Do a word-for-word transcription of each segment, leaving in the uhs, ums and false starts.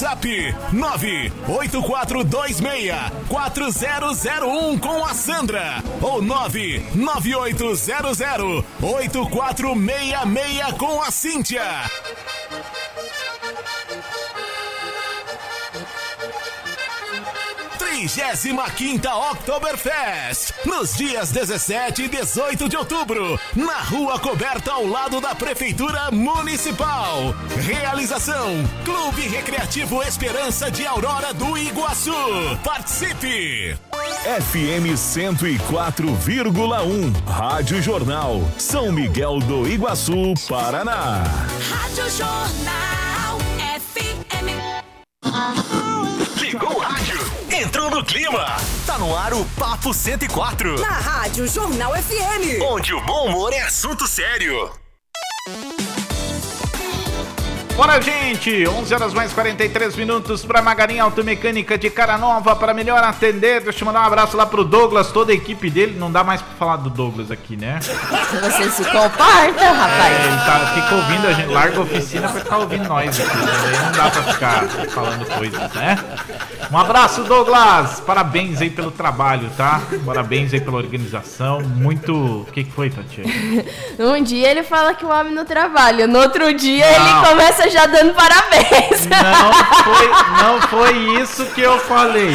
WhatsApp nove oito quatro dois seis quatro zero zero um com a Sandra ou nove nove oito zero zero oito quatro seis seis com a Cíntia. trigésima quinta Oktoberfest, nos dias dezessete e dezoito de outubro, na Rua Coberta ao lado da Prefeitura Municipal. Realização: Clube Recreativo Esperança de Aurora do Iguaçu. Participe! F M cento e quatro vírgula um, Rádio Jornal, São Miguel do Iguaçu, Paraná. Rádio Jornal F M. Ligou o rádio, entrou no clima. Tá no ar o Papo cento e quatro. Na Rádio Jornal F M. Onde o bom humor é assunto sério. Bora, gente! onze horas mais quarenta e três minutos para Magarinha Automecânica de Cara Nova, para melhor atender. Deixa eu mandar um abraço lá pro Douglas, toda a equipe dele. Não dá mais pra falar do Douglas aqui, né? Você se comporta, rapaz. É, ele tá, fica ouvindo a gente, larga a oficina pra ficar ouvindo nós aqui. Né? Não dá pra ficar falando coisas, né? Um abraço, Douglas! Parabéns aí pelo trabalho, tá? Parabéns aí pela organização. Muito... O que que foi, Tatiana? Um dia ele fala que o homem não trabalha, no outro dia não. ele começa já dando parabéns. Não foi, não foi isso que eu falei.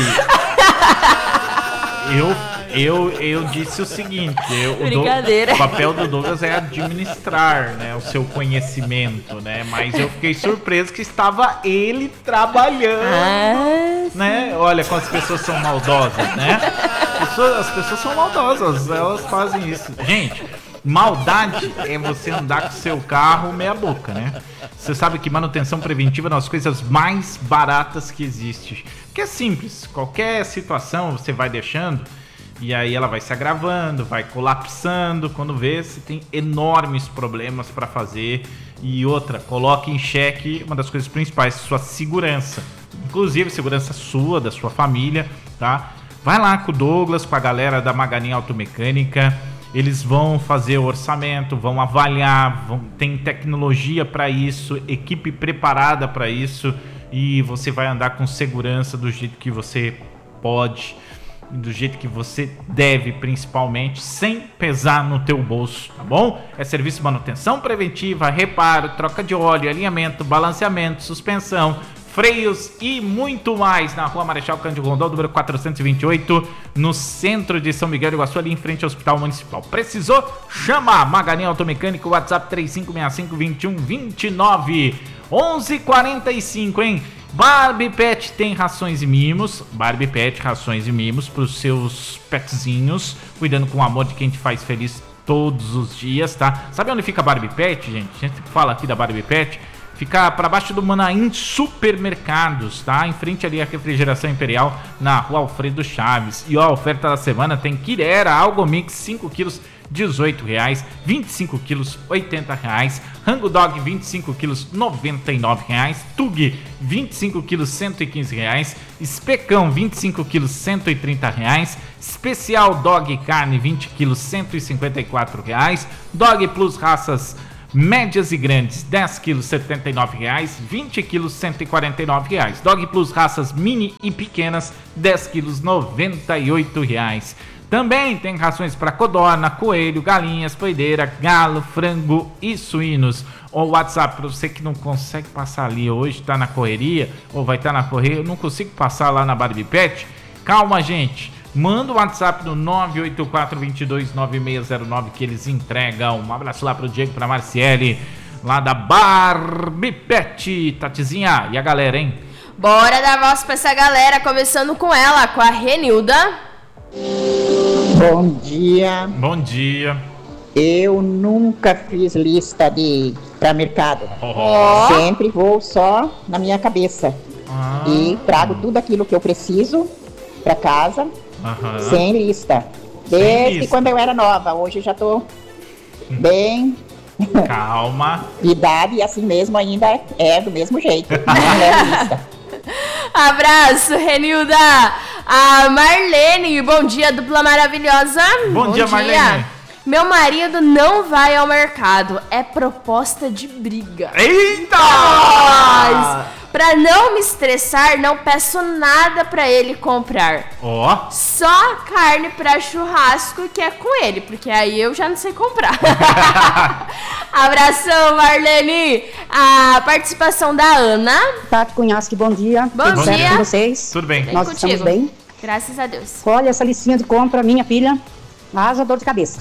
Eu, eu, eu disse o seguinte, eu, o, do, o papel do Douglas é administrar, né, o seu conhecimento, né, mas eu fiquei surpreso que estava ele trabalhando, ah, né, olha como as pessoas são maldosas, né, as pessoas, as pessoas são maldosas, elas fazem isso. Gente, maldade é você andar com seu carro meia boca, né? Você sabe que manutenção preventiva é uma das coisas mais baratas que existe. Porque é simples, qualquer situação você vai deixando e aí ela vai se agravando, vai colapsando. Quando vê, você tem enormes problemas para fazer. E outra, coloque em xeque uma das coisas principais, sua segurança. Inclusive segurança sua, da sua família, tá? Vai lá com o Douglas, com a galera da Maganinha Automecânica. Eles vão fazer o orçamento, vão avaliar, vão, tem tecnologia para isso, equipe preparada para isso, e você vai andar com segurança do jeito que você pode, do jeito que você deve, principalmente, sem pesar no teu bolso, tá bom? É serviço de manutenção preventiva, reparo, troca de óleo, alinhamento, balanceamento, suspensão, freios e muito mais, na Rua Marechal Cândido Rondon, número quatrocentos e vinte e oito, no centro de São Miguel do Iguaçu, ali em frente ao Hospital Municipal. Precisou? Chama! Maganinha Automecânica, WhatsApp três cinco seis cinco, dois um dois nove, onze e quarenta e cinco, hein? Barbie Pet tem rações e mimos, Barbie Pet, rações e mimos para os seus petzinhos, cuidando com o amor de quem te faz feliz todos os dias, tá? Sabe onde fica a Barbie Pet, gente? A gente fala aqui da Barbie Pet. Fica para baixo do Manaim Supermercados, tá? Em frente ali à Refrigeração Imperial, na Rua Alfredo Chaves. E ó, a oferta da semana tem Quirera, Algo Mix, cinco quilos, dezoito reais. vinte e cinco quilos, oitenta reais. Rango Dog, vinte e cinco quilos, noventa e nove reais. Tug, vinte e cinco quilos, cento e quinze reais. Especão, vinte e cinco quilos, cento e trinta reais. Especial Dog Carne, vinte quilos, cento e cinquenta e quatro reais. Dog Plus Raças médias e grandes, dez quilos, setenta e nove reais, vinte quilos, cento e quarenta e nove reais. Dog Plus raças mini e pequenas, dez quilos, noventa e oito reais. Também tem rações para codorna, coelho, galinhas, poideira, galo, frango e suínos. O WhatsApp, para você que não consegue passar ali hoje, tá na correria, ou vai estar tá na correria, eu não consigo passar lá na Barbie Pet. Calma, gente. Manda o WhatsApp no nove oito quatro, dois dois, nove seis zero nove que eles entregam. Um abraço lá pro Diego, pra Marciele, lá da Barbie Pet. Tatizinha, e a galera, hein? Bora dar voz pra essa galera, começando com ela, com a Renilda. Bom dia. Bom dia. Eu nunca fiz lista de para mercado. Oh. Sempre vou só na minha cabeça. Ah. E trago tudo aquilo que eu preciso para casa. Uhum. Sem lista. Desde sem lista. Quando eu era nova. Hoje eu já tô bem. Calma. De idade e assim mesmo ainda é do mesmo jeito. Não levo lista. Abraço, Renilda. A Marlene, bom dia, dupla maravilhosa. Bom, bom dia, dia, Marlene. Meu marido não vai ao mercado. É proposta de briga. Eita! Mas Pra não me estressar, não peço nada pra ele comprar. Ó. Só carne pra churrasco que é com ele, porque aí eu já não sei comprar. Abração, Marlene. A participação da Ana. Tati Cunhasque, bom dia. Bom Tudo dia. certo com vocês? Tudo bem. Bem Nós contigo. estamos bem. Graças a Deus. Olha essa listinha de compra, minha filha. Haja dor de cabeça.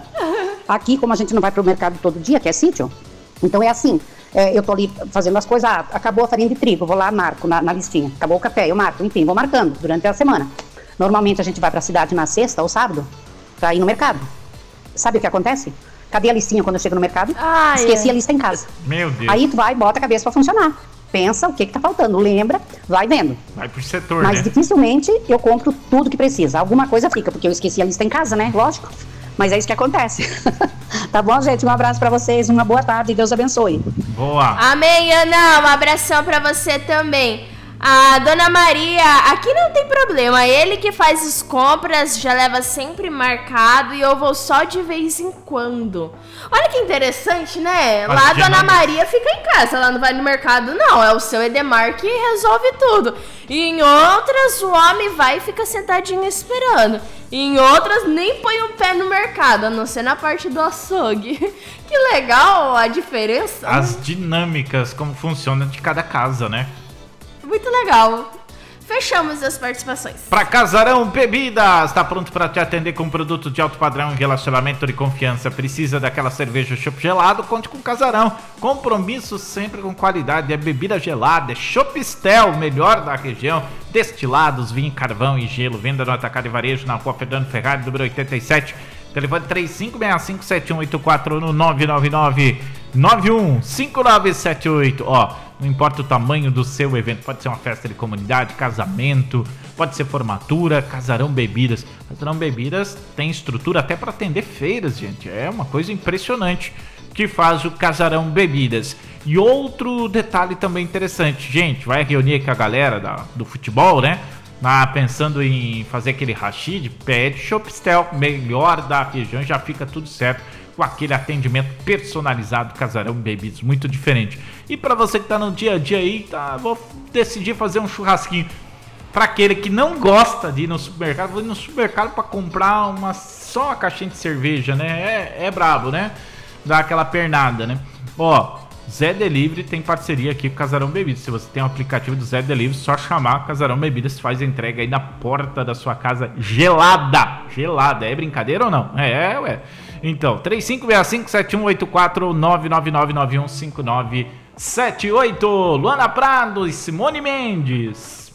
Aqui, como a gente não vai pro mercado todo dia, que é sítio, então é assim. É, eu tô ali fazendo as coisas, ah, acabou a farinha de trigo, vou lá, marco na, na listinha. Acabou o café, eu marco, enfim, vou marcando durante a semana. Normalmente a gente vai pra cidade na sexta ou sábado pra ir no mercado. Sabe o que acontece? Cadê a listinha quando eu chego no mercado? Ai, Esqueci ai. a lista em casa. Meu Deus. Aí tu vai, bota a cabeça pra funcionar. Pensa o que que tá faltando, lembra, vai vendo. Vai pro setor, Mas né? dificilmente eu compro tudo que precisa. Alguma coisa fica, porque eu esqueci a lista em casa, né? Lógico. Mas é isso que acontece. Tá bom, gente? Um abraço pra vocês, uma boa tarde e Deus abençoe. Boa. Amém, Ana. Um abração pra você também. A Dona Maria, aqui não tem problema. Ele que faz as compras já leva sempre marcado e eu vou só de vez em quando. Olha que interessante, né? Mas Lá a de Dona nome. Maria fica em casa, ela não vai no mercado, não. É o seu Edemar que resolve tudo. E em outras, o homem vai e fica sentadinho esperando. E em outras, nem põe o pé no mercado, a não ser na parte do açougue. Que legal a diferença. As dinâmicas, como funciona de cada casa, né? Muito legal. Fechamos as participações. Pra Casarão Bebidas, tá pronto pra te atender com produto de alto padrão e relacionamento de confiança. Precisa daquela cerveja chopp gelado? Conte com Casarão. Compromisso sempre com qualidade. É bebida gelada, é Chopistel, melhor da região. Destilados, vinho, carvão e gelo. Venda no atacado e varejo na rua Fernando Ferrari, número oitenta e sete. Telefone três cinco seis cinco sete um oito quatro no nove nove nove nove um cinco nove sete oito. Ó, não importa o tamanho do seu evento, pode ser uma festa de comunidade, casamento, pode ser formatura, Casarão Bebidas. Casarão Bebidas tem estrutura até para atender feiras, gente. É uma coisa impressionante que faz o Casarão Bebidas. E outro detalhe também interessante, gente, vai reunir com a galera da, do futebol, né? Ah, pensando em fazer aquele rachid, pede Chopistel, melhor da região, já fica tudo certo com aquele atendimento personalizado. Casarão Bebidas, muito diferente. E para você que tá no dia a dia aí, tá, vou decidir fazer um churrasquinho. Para aquele que não gosta de ir no supermercado, vou ir no supermercado para comprar uma só uma caixinha de cerveja, né? É, é brabo, né? Dá aquela pernada, né? Ó, Zé Delivery tem parceria aqui com o Casarão Bebidas. Se você tem um aplicativo do Zé Delivery, só chamar Casarão Bebidas, faz a entrega aí na porta da sua casa gelada. Gelada, é brincadeira ou não? É, ué. Então, três cinco seis cinco sete um oito quatro nove nove nove nove um cinco nove sete oito. Luana Prado e Simone Mendes.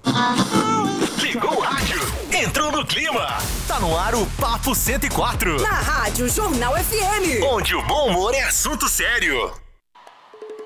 Ligou o rádio, entrou no clima. Tá no ar o Papo cento e quatro. Na Rádio Jornal F M. Onde o bom humor é assunto sério.